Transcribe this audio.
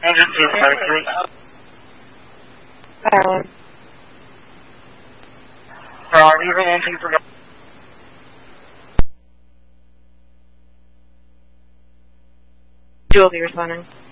Engine 253. Using engine for... Dual be responding.